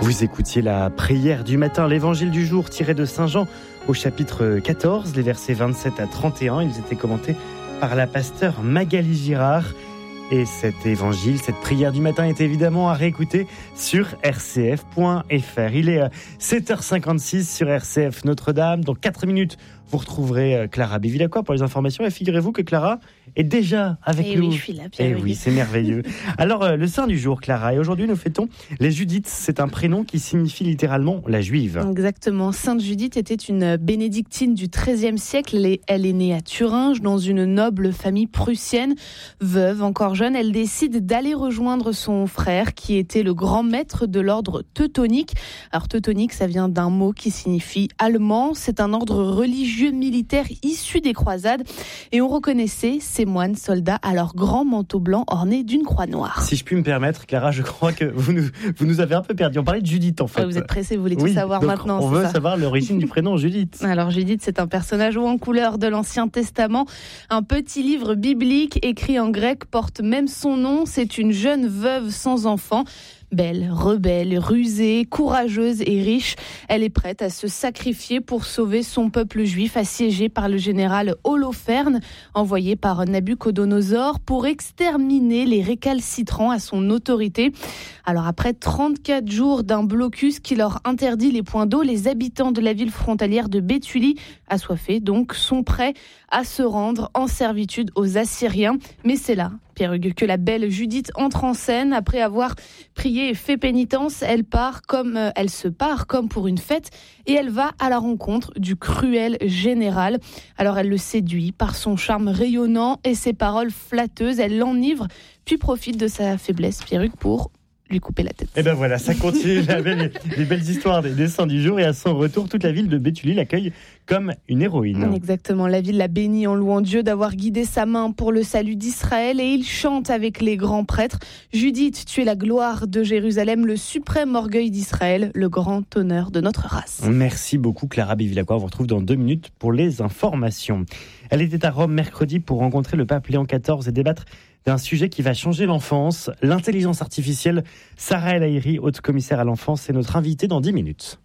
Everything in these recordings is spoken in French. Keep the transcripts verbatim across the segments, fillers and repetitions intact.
Vous écoutiez la prière du matin, l'évangile du jour tiré de Saint Jean au chapitre quatorze, les versets vingt-sept à trente et un. Ils étaient commentés par la pasteure Magali Girard. Et cet évangile, cette prière du matin est évidemment à réécouter sur r c f point f r. Il est sept heures cinquante-six sur R C F Notre-Dame. Dans quatre minutes, vous retrouverez Clara Bévilacqua pour les informations. Et figurez-vous que Clara est déjà avec et nous. Oui, je suis là, Pierre. Et oui, c'est merveilleux. Alors, le saint du jour, Clara. Et aujourd'hui, nous fêtons les Judith. C'est un prénom qui signifie littéralement la juive. Exactement. Sainte Judith était une bénédictine du treizième siècle. Elle est née à Thuringe, dans une noble famille prussienne. Veuve, encore jeune, elle décide d'aller rejoindre son frère, qui était le grand maître de l'ordre teutonique. Alors, teutonique, ça vient d'un mot qui signifie allemand. C'est un ordre religieux militaire issu des croisades. Et on reconnaissait ces moines soldats à leur grand manteau blanc orné d'une croix noire. Si je puis me permettre, Clara, je crois que vous nous, vous nous avez un peu perdu. On parlait de Judith, en fait. Ouais, vous êtes pressés, vous voulez oui, tout savoir donc maintenant. On c'est veut ça savoir l'origine du prénom Judith. Alors Judith, c'est un personnage haut en couleur de l'Ancien Testament. Un petit livre biblique écrit en grec porte même son nom. C'est une jeune veuve sans enfant. Belle, rebelle, rusée, courageuse et riche, elle est prête à se sacrifier pour sauver son peuple juif assiégé par le général Holoferne, envoyé par Nabuchodonosor pour exterminer les récalcitrants à son autorité. Alors après trente-quatre jours d'un blocus qui leur interdit les points d'eau, les habitants de la ville frontalière de Béthulie, assoiffés donc, sont prêts à se rendre en servitude aux Assyriens. Mais c'est là, Pierre-Hugues, que la belle Judith entre en scène. Après avoir prié et fait pénitence, elle part comme elle se part comme pour une fête et elle va à la rencontre du cruel général. Alors elle le séduit par son charme rayonnant et ses paroles flatteuses. Elle l'enivre puis profite de sa faiblesse, Pierre-Hugues, pour lui couper la tête. Et ben voilà, ça continue la belle, les belles histoires des, des saints du jour. Et à son retour, toute la ville de Béthulie l'accueille comme une héroïne. Exactement, la ville l'a béni en louant Dieu d'avoir guidé sa main pour le salut d'Israël. Et il chante avec les grands prêtres. Judith, tu es la gloire de Jérusalem, le suprême orgueil d'Israël, le grand honneur de notre race. Merci beaucoup Clara Bévilacqua. On vous retrouve dans deux minutes pour les informations. Elle était à Rome mercredi pour rencontrer le pape Léon quatorze et débattre d'un sujet qui va changer l'enfance, l'intelligence artificielle. Sarah El Haïry, haute commissaire à l'enfance, est notre invitée dans dix minutes.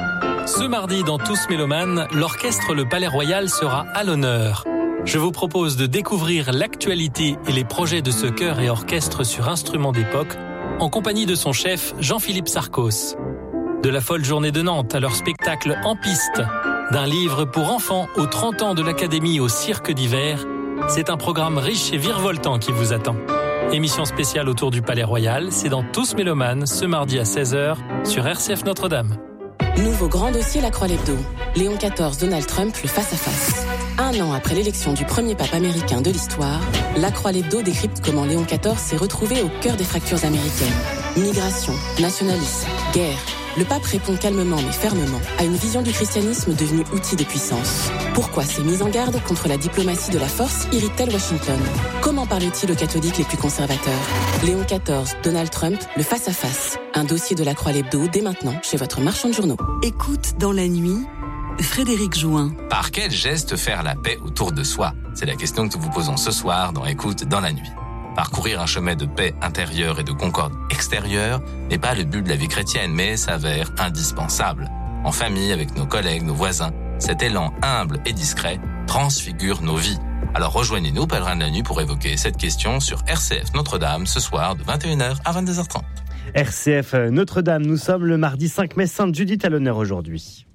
Ce mardi, dans Tous Mélomanes, l'orchestre Le Palais Royal sera à l'honneur. Je vous propose de découvrir l'actualité et les projets de ce chœur et orchestre sur instruments d'époque, en compagnie de son chef Jean-Philippe Sarcos. De la folle journée de Nantes à leur spectacle En piste, d'un livre pour enfants aux trente ans de l'Académie au cirque d'hiver, c'est un programme riche et virevoltant qui vous attend. Émission spéciale autour du Palais Royal, c'est dans Tous Mélomanes, ce mardi à seize heures, sur R C F Notre-Dame. Nouveau grand dossier La Croix l'Hebdo. Léon quatorze, Donald Trump, le face-à-face. Un an après l'élection du premier pape américain de l'histoire, La Croix l'Hebdo décrypte comment Léon quatorze s'est retrouvé au cœur des fractures américaines. Migration, nationalisme, guerre. Le pape répond calmement mais fermement à une vision du christianisme devenue outil de puissance. Pourquoi ces mises en garde contre la diplomatie de la force irritent-elles Washington ? Comment parle-t-il aux catholiques les plus conservateurs ? Léon quatorze, Donald Trump, le face-à-face. Un dossier de La Croix l'Hebdo dès maintenant chez votre marchand de journaux. Écoute dans la nuit, Frédéric Jouin. Par quel geste faire la paix autour de soi ? C'est la question que nous vous posons ce soir dans Écoute dans la nuit. Parcourir un chemin de paix intérieure et de concorde extérieure n'est pas le but de la vie chrétienne, mais s'avère indispensable. En famille, avec nos collègues, nos voisins, cet élan humble et discret transfigure nos vies. Alors rejoignez-nous, pèlerins de la nuit, pour évoquer cette question sur R C F Notre-Dame ce soir de vingt et une heures à vingt-deux heures trente. R C F Notre-Dame, nous sommes le mardi cinq mai, Sainte Judith à l'honneur aujourd'hui.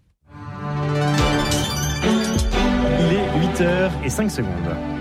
Il est huit heures cinq secondes.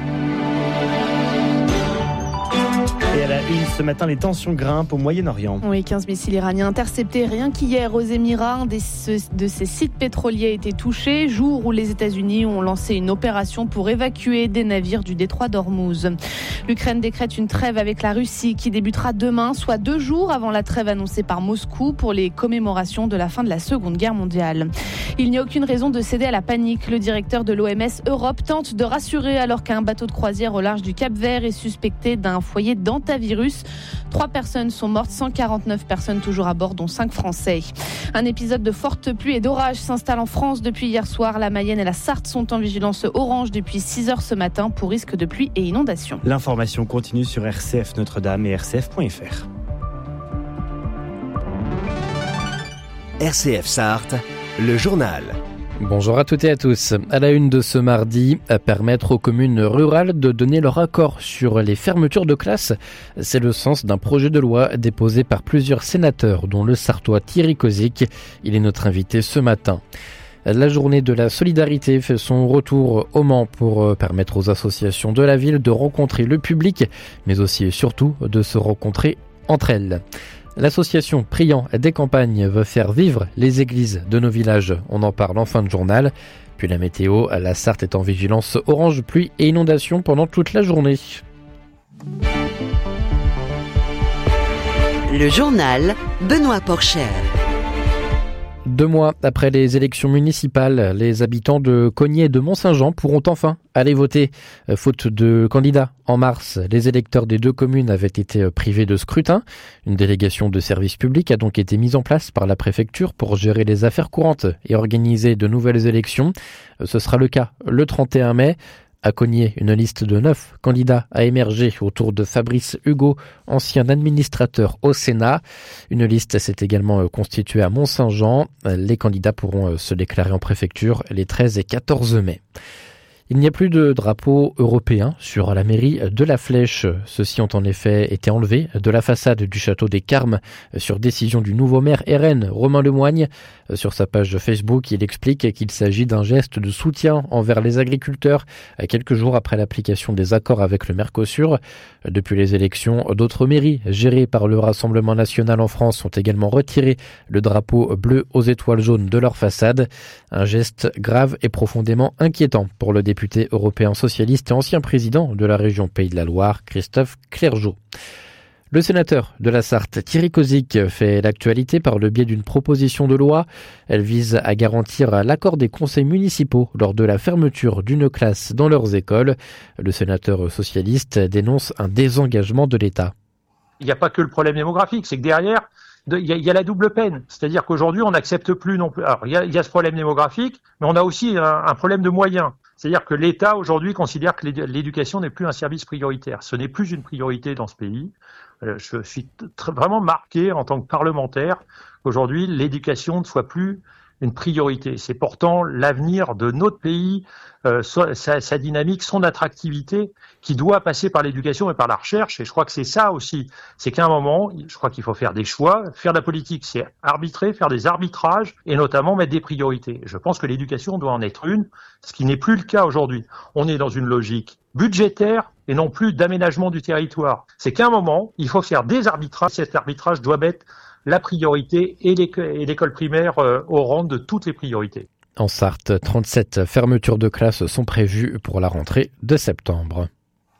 Et à la une, ce matin, les tensions grimpent au Moyen-Orient. Oui, quinze missiles iraniens interceptés rien qu'hier aux Émirats. Un des, de ces sites pétroliers a été touché, jour où les États-Unis ont lancé une opération pour évacuer des navires du détroit d'Ormuz. L'Ukraine décrète une trêve avec la Russie qui débutera demain, soit deux jours avant la trêve annoncée par Moscou pour les commémorations de la fin de la Seconde Guerre mondiale. Il n'y a aucune raison de céder à la panique. Le directeur de l'O M S Europe tente de rassurer alors qu'un bateau de croisière au large du Cap-Vert est suspecté d'un foyer d'hantavirus. Trois personnes sont mortes, cent quarante-neuf personnes toujours à bord, dont cinq Français. Un épisode de forte pluie et d'orage s'installe en France depuis hier soir. La Mayenne et la Sarthe sont en vigilance orange depuis six heures ce matin pour risque de pluie et inondation. L'information continue sur R C F Notre-Dame et R C F point F R. R C F Sarthe, le journal. Bonjour à toutes et à tous. À la une de ce mardi, à permettre aux communes rurales de donner leur accord sur les fermetures de classes. C'est le sens d'un projet de loi déposé par plusieurs sénateurs, dont le Sarthois Thierry Kozik. Il est notre invité ce matin. La journée de la solidarité fait son retour au Mans pour permettre aux associations de la ville de rencontrer le public, mais aussi et surtout de se rencontrer entre elles. L'association Priant des Campagnes veut faire vivre les églises de nos villages. On en parle en fin de journal. Puis la météo, la Sarthe est en vigilance orange, pluie et inondation pendant toute la journée. Le journal Benoît Porcher. Deux mois après les élections municipales, les habitants de Cognier et de Mont-Saint-Jean pourront enfin aller voter. Faute de candidats, en mars, les électeurs des deux communes avaient été privés de scrutin. Une délégation de service public a donc été mise en place par la préfecture pour gérer les affaires courantes et organiser de nouvelles élections. Ce sera le cas le trente et un mai. À Cognier, une liste de neuf candidats a émergé autour de Fabrice Hugo, ancien administrateur au Sénat. Une liste s'est également constituée à Mont-Saint-Jean. Les candidats pourront se déclarer en préfecture les treize et quatorze mai. Il n'y a plus de drapeau européen sur la mairie de La Flèche. Ceux-ci ont en effet été enlevés de la façade du château des Carmes sur décision du nouveau maire R N, Romain Lemoigne. Sur sa page Facebook, il explique qu'il s'agit d'un geste de soutien envers les agriculteurs quelques jours après l'application des accords avec le Mercosur. Depuis les élections, d'autres mairies gérées par le Rassemblement national en France ont également retiré le drapeau bleu aux étoiles jaunes de leur façade. Un geste grave et profondément inquiétant pour le député député européen socialiste et ancien président de la région Pays de la Loire, Christophe Clergeau. Le sénateur de la Sarthe, Thierry Kozik, fait l'actualité par le biais d'une proposition de loi. Elle vise à garantir l'accord des conseils municipaux lors de la fermeture d'une classe dans leurs écoles. Le sénateur socialiste dénonce un désengagement de l'État. Il n'y a pas que le problème démographique, c'est que derrière, il y, y a la double peine. C'est-à-dire qu'aujourd'hui, on n'accepte plus non plus. Alors, il y a, il y a ce problème démographique, mais on a aussi un, un problème de moyens. C'est-à-dire que l'État, aujourd'hui, considère que l'éducation n'est plus un service prioritaire. Ce n'est plus une priorité dans ce pays. Je suis très, vraiment marqué en tant que parlementaire qu'aujourd'hui, l'éducation ne soit plus une priorité. C'est pourtant l'avenir de notre pays, euh, sa, sa dynamique, son attractivité, qui doit passer par l'éducation et par la recherche. Et je crois que c'est ça aussi. C'est qu'à un moment, je crois qu'il faut faire des choix. Faire de la politique, c'est arbitrer, faire des arbitrages et notamment mettre des priorités. Je pense que l'éducation doit en être une, ce qui n'est plus le cas aujourd'hui. On est dans une logique budgétaire et non plus d'aménagement du territoire. C'est qu'à un moment, il faut faire des arbitrages. Cet arbitrage doit mettre la priorité et l'école primaire au rang de toutes les priorités. En Sarthe, trente-sept fermetures de classes sont prévues pour la rentrée de septembre.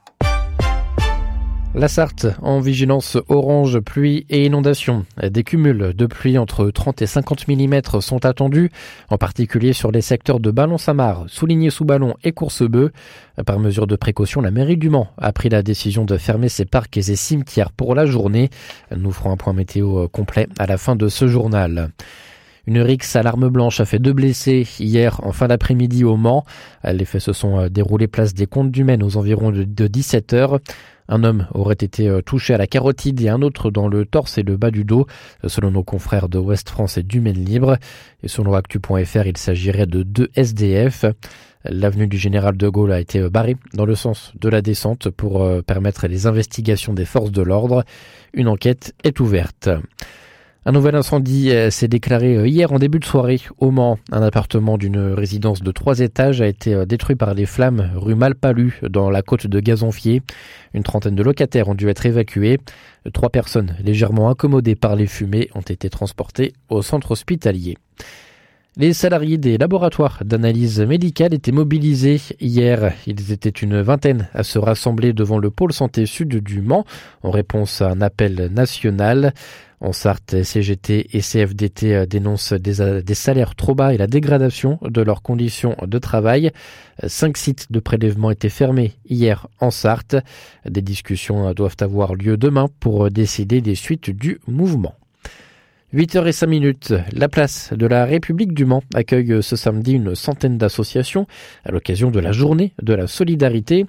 La Sarthe en vigilance orange, pluie et inondation. Des cumuls de pluie entre trente et cinquante millimètres sont attendus, en particulier sur les secteurs de Ballon-Saint-Marc, Souligné-sous-Ballon et Coursebeu. Par mesure de précaution, la mairie du Mans a pris la décision de fermer ses parcs et ses cimetières pour la journée. Nous ferons un point météo complet à la fin de ce journal. Une rixe à l'arme blanche a fait deux blessés hier en fin d'après-midi au Mans. Les faits se sont déroulés place des Comptes du Maine aux environs de dix-sept heures. Un homme aurait été touché à la carotide et un autre dans le torse et le bas du dos, selon nos confrères de Ouest France et du Maine Libre. Et selon actu point f r, il s'agirait de deux S D F. L'avenue du Général de Gaulle a été barrée dans le sens de la descente pour permettre les investigations des forces de l'ordre. Une enquête est ouverte. Un nouvel incendie s'est déclaré hier en début de soirée au Mans. Un appartement d'une résidence de trois étages a été détruit par les flammes rue Malpalu dans la côte de Gazonfier. Une trentaine de locataires ont dû être évacués. Trois personnes légèrement incommodées par les fumées ont été transportées au centre hospitalier. Les salariés des laboratoires d'analyse médicale étaient mobilisés hier. Ils étaient une vingtaine à se rassembler devant le pôle santé sud du Mans en réponse à un appel national. En Sarthe, C G T et C F D T dénoncent des, des salaires trop bas et la dégradation de leurs conditions de travail. Cinq sites de prélèvement étaient fermés hier en Sarthe. Des discussions doivent avoir lieu demain pour décider des suites du mouvement. huit heures cinq minutes, la place de la République du Mans accueille ce samedi une centaine d'associations à l'occasion de la journée de la solidarité.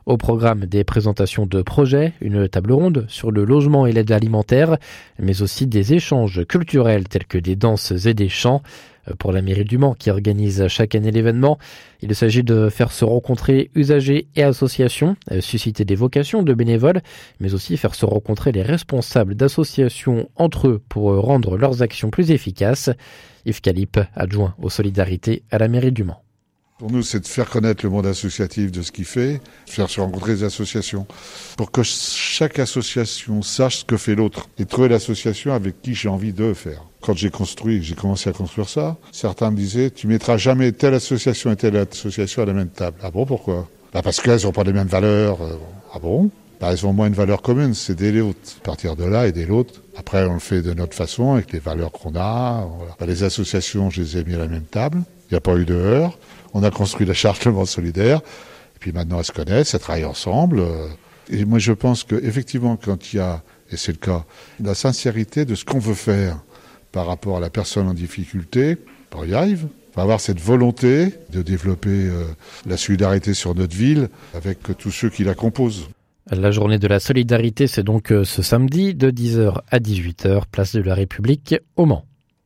Au programme des présentations de projets, une table ronde sur le logement et l'aide alimentaire, mais aussi des échanges culturels tels que des danses et des chants. Pour la mairie du Mans qui organise chaque année l'événement, il s'agit de faire se rencontrer usagers et associations, susciter des vocations de bénévoles, mais aussi faire se rencontrer les responsables d'associations entre eux pour rendre leurs actions plus efficaces. Yves Calip, adjoint aux solidarités à la mairie du Mans. Pour nous, c'est de faire connaître le monde associatif de ce qu'il fait, faire se rencontrer les associations, pour que chaque association sache ce que fait l'autre, et trouver l'association avec qui j'ai envie de faire. Quand j'ai construit, j'ai commencé à construire ça, certains me disaient, tu mettras jamais telle association et telle association à la même table. Ah bon, pourquoi? Bah parce qu'elles n'ont pas les mêmes valeurs. Ah bon? Bah elles ont au moins une valeur commune, c'est aider l'autre. Partir de là, aider l'autre. Après, on le fait de notre façon, avec les valeurs qu'on a. Voilà. Bah, les associations, je les ai mis à la même table. Il n'y a pas eu de heurts. On a construit la charte Le Mans solidaire. Et puis maintenant, elles se connaissent, elles travaillent ensemble. Et moi, je pense qu'effectivement, quand il y a, et c'est le cas, la sincérité de ce qu'on veut faire par rapport à la personne en difficulté, on y arrive. On va avoir cette volonté de développer euh, la solidarité sur notre ville avec tous ceux qui la composent. La journée de la solidarité, c'est donc ce samedi de dix heures à dix-huit heures, place de la République au Mans.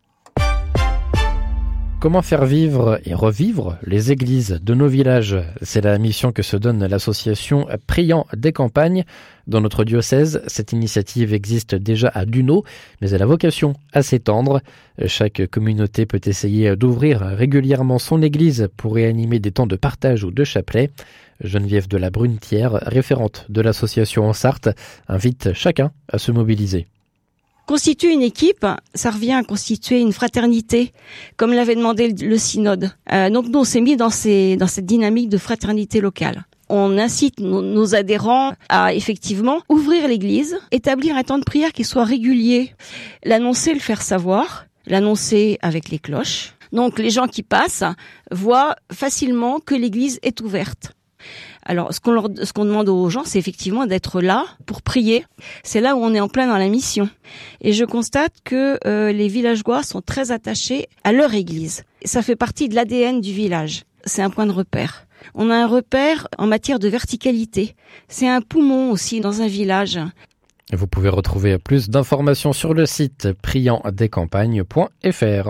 Comment faire vivre et revivre les églises de nos villages? C'est la mission que se donne l'association Priant des Campagnes. Dans notre diocèse, cette initiative existe déjà à Dunaud, mais elle a vocation à s'étendre. Chaque communauté peut essayer d'ouvrir régulièrement son église pour réanimer des temps de partage ou de chapelet. Geneviève de la Brunetière, référente de l'association en Sarthe, invite chacun à se mobiliser. Constituer une équipe, ça revient à constituer une fraternité, comme l'avait demandé le synode. Euh, donc nous, on s'est mis dans, ces, dans cette dynamique de fraternité locale. On incite nos, nos adhérents à effectivement ouvrir l'église, établir un temps de prière qui soit régulier, l'annoncer, le faire savoir, l'annoncer avec les cloches. Donc les gens qui passent voient facilement que l'église est ouverte. Alors, ce qu'on, leur, ce qu'on demande aux gens, c'est effectivement d'être là pour prier. C'est là où on est en plein dans la mission. Et je constate que euh, les villageois sont très attachés à leur église. Ça fait partie de l'A D N du village. C'est un point de repère. On a un repère en matière de verticalité. C'est un poumon aussi dans un village. Vous pouvez retrouver plus d'informations sur le site priant des campagnes point f r.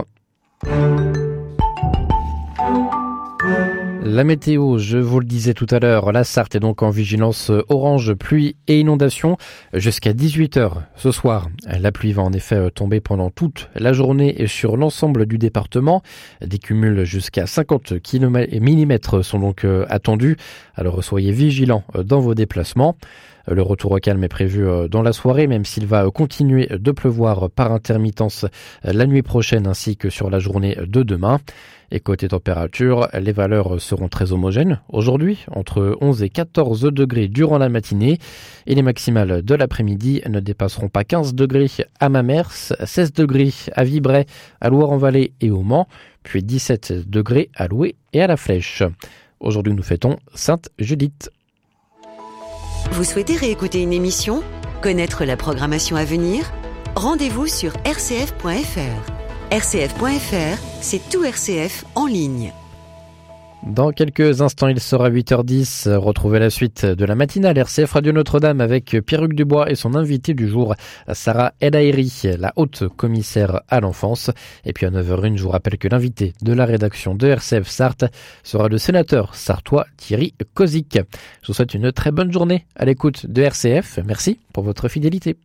La météo, je vous le disais tout à l'heure, la Sarthe est donc en vigilance orange, pluie et inondation jusqu'à dix-huit heures ce soir. La pluie va en effet tomber pendant toute la journée et sur l'ensemble du département. Des cumuls jusqu'à cinquante millimètres sont donc attendus, alors soyez vigilants dans vos déplacements. Le retour au calme est prévu dans la soirée, même s'il va continuer de pleuvoir par intermittence la nuit prochaine ainsi que sur la journée de demain. Et côté température, les valeurs seront très homogènes aujourd'hui, entre onze et quatorze degrés durant la matinée, et les maximales de l'après-midi ne dépasseront pas quinze degrés à Mamers, seize degrés à Vibray, à Loire-en-Vallée et au Mans, puis dix-sept degrés à Loué et à La Flèche. Aujourd'hui, nous fêtons Sainte Judith. Vous souhaitez réécouter une émission? Connaître la programmation à venir? Rendez-vous sur r c f point f r. r c f point f r, c'est tout R C F en ligne. Dans quelques instants, il sera huit heures dix. Retrouvez la suite de la matinale R C F Radio Notre-Dame avec Pierre-Hugues Dubois et son invité du jour, Sarah El Haïry, la haute commissaire à l'enfance. Et puis à neuf heures une, je vous rappelle que l'invité de la rédaction de R C F Sarthe sera le sénateur sartois Thierry Kozik. Je vous souhaite une très bonne journée à l'écoute de R C F. Merci pour votre fidélité.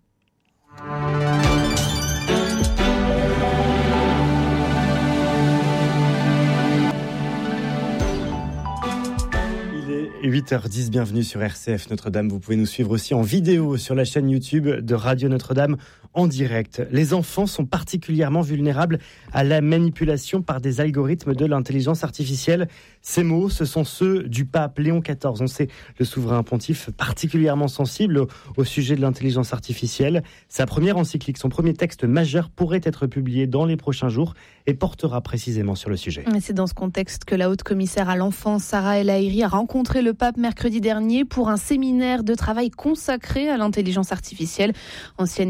huit heures dix, bienvenue sur R C F Notre-Dame. Vous pouvez nous suivre aussi en vidéo sur la chaîne YouTube de Radio Notre-Dame en direct. Les enfants sont particulièrement vulnérables à la manipulation par des algorithmes de l'intelligence artificielle. Ces mots, ce sont ceux du pape Léon quatorze. On sait le souverain pontife particulièrement sensible au, au sujet de l'intelligence artificielle. Sa première encyclique, son premier texte majeur pourrait être publié dans les prochains jours et portera précisément sur le sujet. Et c'est dans ce contexte que la haute commissaire à l'enfance, Sarah El Haïry, a rencontré le pape mercredi dernier pour un séminaire de travail consacré à l'intelligence artificielle. Ancienne ministre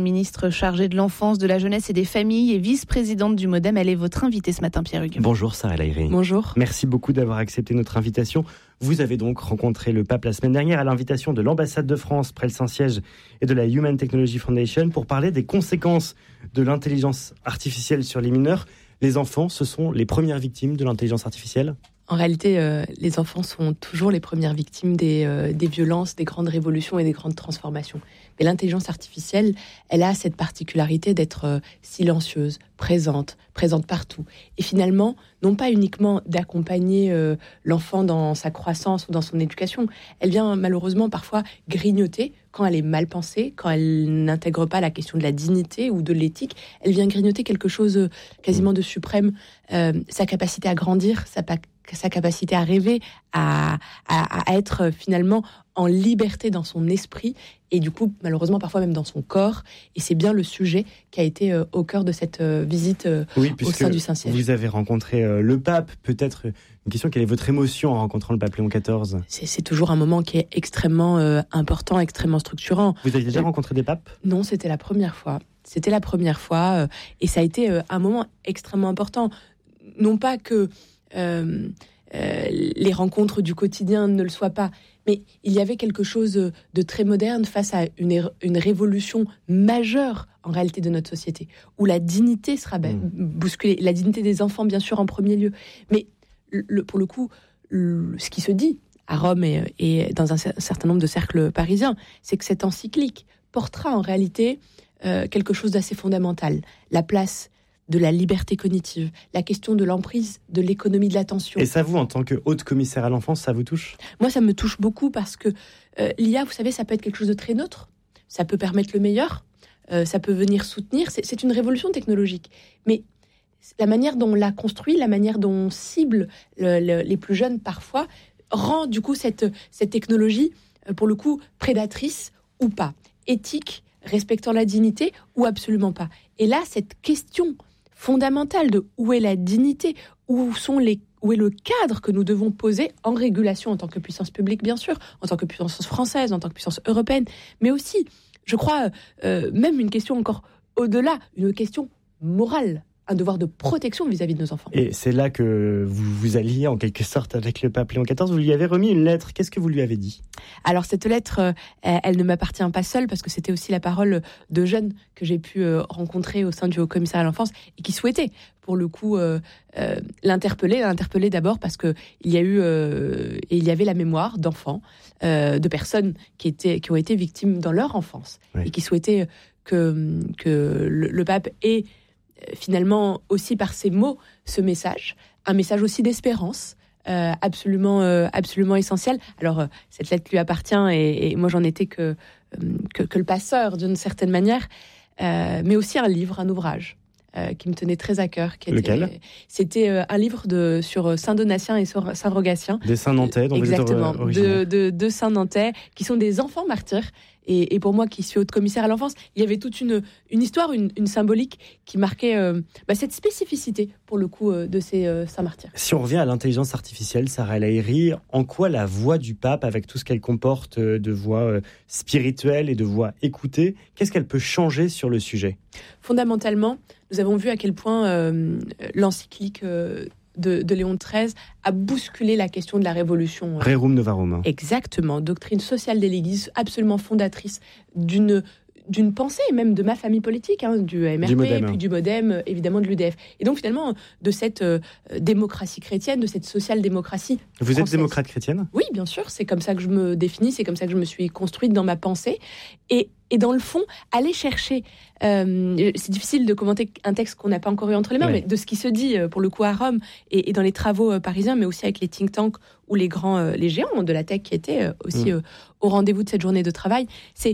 chargée de l'enfance, de la jeunesse et des familles et vice-présidente du MoDem. Elle est votre invitée ce matin, Pierre Hugues. Bonjour Sarah El Haïry. Bonjour. Merci beaucoup d'avoir accepté notre invitation. Vous avez donc rencontré le pape la semaine dernière à l'invitation de l'ambassade de France près le Saint-Siège et de la Human Technology Foundation pour parler des conséquences de l'intelligence artificielle sur les mineurs. Les enfants, ce sont les premières victimes de l'intelligence artificielle ? En réalité, euh, les enfants sont toujours les premières victimes des, euh, des violences, des grandes révolutions et des grandes transformations. Mais l'intelligence artificielle, elle a cette particularité d'être euh, silencieuse, présente, présente partout. Et finalement, non pas uniquement d'accompagner euh, l'enfant dans sa croissance ou dans son éducation, elle vient malheureusement parfois grignoter quand elle est mal pensée, quand elle n'intègre pas la question de la dignité ou de l'éthique. Elle vient grignoter quelque chose euh, quasiment de suprême, euh, sa capacité à grandir, sa sa capacité à rêver, à, à, à être finalement en liberté dans son esprit et du coup, malheureusement, parfois même dans son corps. Et c'est bien le sujet qui a été euh, au cœur de cette euh, visite euh, oui, au sein du Saint-Siège. Vous avez rencontré euh, le pape. Peut-être une question, quelle est votre émotion en rencontrant le pape Léon quatorze ? c'est, c'est toujours un moment qui est extrêmement euh, important, extrêmement structurant. Vous avez déjà euh, rencontré des papes ? Non, c'était la première fois. C'était la première fois euh, et ça a été euh, un moment extrêmement important. Non pas que Euh, euh, les rencontres du quotidien ne le soient pas, mais il y avait quelque chose de très moderne face à une, une révolution majeure en réalité de notre société, où la dignité sera mmh. bousculée, la dignité des enfants bien sûr en premier lieu, mais le, pour le coup, le, ce qui se dit à Rome et, et dans un certain nombre de cercles parisiens, c'est que cette encyclique portera en réalité euh, quelque chose d'assez fondamental, la place de la liberté cognitive, la question de l'emprise de l'économie de l'attention. Et ça, vous, en tant que haute commissaire à l'enfance, ça vous touche ? Moi, ça me touche beaucoup parce que euh, l'I A, vous savez, ça peut être quelque chose de très neutre, ça peut permettre le meilleur, euh, ça peut venir soutenir, c'est, c'est une révolution technologique. Mais la manière dont on l'a construit, la manière dont on cible le, le, les plus jeunes parfois, rend du coup cette, cette technologie, euh, pour le coup, prédatrice ou pas, éthique, respectant la dignité ou absolument pas. Et là, cette question fondamentale de où est la dignité, où sont les, où est le cadre que nous devons poser en régulation en tant que puissance publique, bien sûr, en tant que puissance française, en tant que puissance européenne, mais aussi, je crois, euh, même une question encore au-delà, une question morale, un devoir de protection vis-à-vis de nos enfants. Et c'est là que vous vous alliez en quelque sorte avec le pape Léon quatorze. Vous lui avez remis une lettre. Qu'est-ce que vous lui avez dit ? Alors cette lettre, euh, elle ne m'appartient pas seule parce que c'était aussi la parole de jeunes que j'ai pu euh, rencontrer au sein du Haut-Commissariat à l'enfance et qui souhaitaient pour le coup euh, euh, l'interpeller. L'interpeller d'abord parce que il y a eu euh, et il y avait la mémoire d'enfants, euh, de personnes qui étaient qui ont été victimes dans leur enfance oui. et qui souhaitaient que que le, le pape ait finalement aussi par ces mots ce message, un message aussi d'espérance, euh, absolument, euh, absolument essentiel. Alors euh, cette lettre lui appartient et, et moi j'en étais que, euh, que, que le passeur d'une certaine manière, euh, mais aussi un livre, un ouvrage euh, qui me tenait très à cœur. Qui Lequel était, C'était euh, un livre de, sur Saint Donatien et sur Saint Rogatien. Des Saints Nantais, dont exactement, vous êtes originaire. de, de, de Saints Nantais, qui sont des enfants martyrs. Et, et pour moi, qui suis haute commissaire à l'enfance, il y avait toute une, une histoire, une, une symbolique qui marquait euh, bah, cette spécificité, pour le coup, euh, de ces euh, saints martyrs. Si on revient à l'intelligence artificielle, Sarah El Haïry, en quoi la voix du pape, avec tout ce qu'elle comporte de voix euh, spirituelle et de voix écoutée, qu'est-ce qu'elle peut changer sur le sujet ? Fondamentalement, nous avons vu à quel point euh, l'encyclique euh, de, de Léon treize a bousculé la question de la révolution. Rerum Novarum. Exactement, doctrine sociale de l'Église, absolument fondatrice d'une d'une pensée, même de ma famille politique, hein, du M R P, du puis du MoDem, évidemment de l'U D F. Et donc finalement, de cette euh, démocratie chrétienne, de cette social-démocratie Vous française. Êtes démocrate chrétienne ? Oui, bien sûr, c'est comme ça que je me définis, c'est comme ça que je me suis construite dans ma pensée. Et, et dans le fond, aller chercher, euh, c'est difficile de commenter un texte qu'on n'a pas encore eu entre les mains, oui. mais de ce qui se dit, pour le coup, à Rome, et, et dans les travaux parisiens, mais aussi avec les think tanks ou les grands, euh, les géants de la tech qui étaient aussi mmh. euh, au rendez-vous de cette journée de travail, c'est...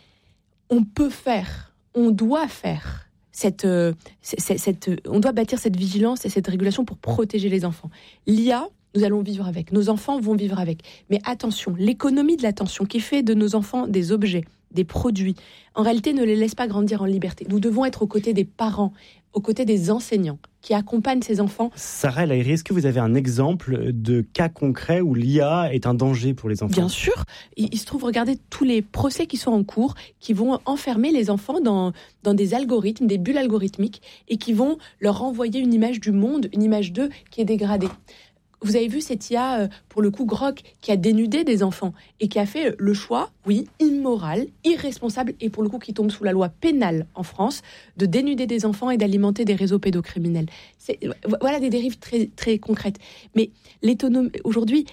On peut faire, on doit faire, cette, euh, cette, cette, on doit bâtir cette vigilance et cette régulation pour protéger les enfants. L'I A, nous allons vivre avec, nos enfants vont vivre avec. Mais attention, l'économie de l'attention qui fait de nos enfants des objets, des produits, en réalité ne les laisse pas grandir en liberté. Nous devons être aux côtés des parents, aux côtés des enseignants qui accompagnent ces enfants. Sarah El Haïry, est-ce que vous avez un exemple de cas concret où l'I A est un danger pour les enfants ? Bien sûr. Il, il se trouve, regardez tous les procès qui sont en cours, qui vont enfermer les enfants dans, dans des algorithmes, des bulles algorithmiques, et qui vont leur renvoyer une image du monde, une image d'eux qui est dégradée. Vous avez vu cette I A, pour le coup, Grok, qui a dénudé des enfants et qui a fait le choix, oui, immoral, irresponsable, et pour le coup qui tombe sous la loi pénale en France, de dénuder des enfants et d'alimenter des réseaux pédocriminels. C'est, voilà des dérives très, très concrètes. Mais l'économie, aujourd'hui,